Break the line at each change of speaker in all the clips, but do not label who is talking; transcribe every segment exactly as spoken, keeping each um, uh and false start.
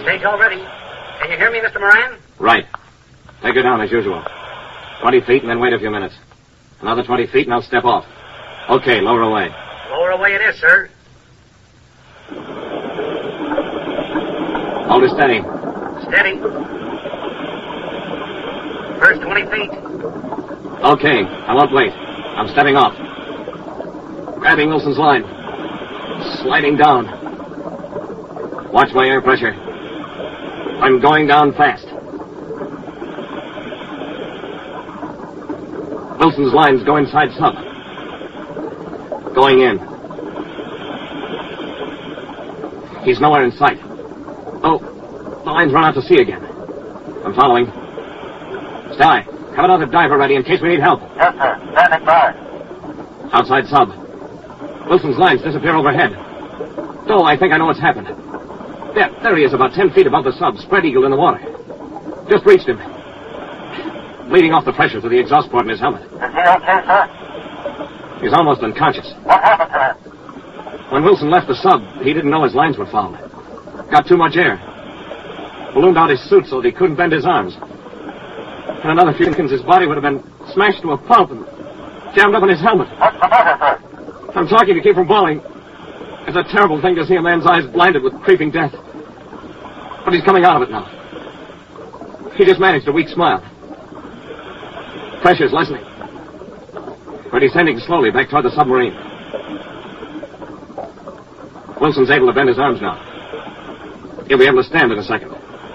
Stage all ready. Can you hear me, Mister Moran?
Right. Take her down as usual. Twenty feet and then wait a few minutes. Another twenty feet and I'll step off. Okay, lower away.
Lower away it is, sir.
Hold her steady.
Steady. First twenty feet.
Okay, I won't wait. I'm stepping off. Grabbing Wilson's line. Sliding down. Watch my air pressure. I'm going down fast. Wilson's lines go inside sub. Going in. He's nowhere in sight. Oh, the line's run out to sea again. I'm following. Stay. Have another diver ready in case we need help.
Yes, sir. Standing by.
Outside sub. Wilson's lines disappear overhead. Oh, I think I know what's happened. There, there he is, about ten feet above the sub, spread-eagled in the water. Just reached him. Bleeding off the pressure through the exhaust port in his helmet.
Is he okay, sir?
He's almost unconscious.
What happened to him?
When Wilson left the sub, he didn't know his lines were fouled. Got too much air. Ballooned out his suit so that he couldn't bend his arms. In another few seconds, his body would have been smashed to a pulp and jammed up in his helmet.
What's the matter, sir?
I'm talking to keep from bawling. It's a terrible thing to see a man's eyes blinded with creeping death. But he's coming out of it now. He just managed a weak smile. Pressure's lessening. We're descending slowly back toward the submarine. Wilson's able to bend his arms now. He'll be able to stand in a second.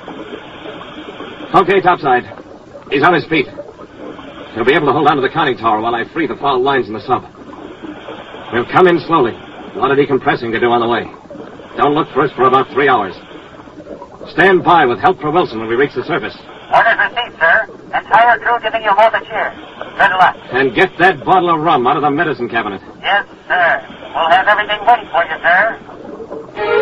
Okay, topside. He's on his feet. He'll be able to hold on to the conning tower while I free the foul lines in the sub. We'll come in slowly. A lot of decompressing to do on the way. Don't look for us for about three hours. Stand by with help for Wilson when we reach the surface.
Orders received, sir. Entire crew giving you motor cheers. Good luck.
And get that bottle of rum out of the medicine cabinet.
Yes, sir. We'll have everything ready for you, sir.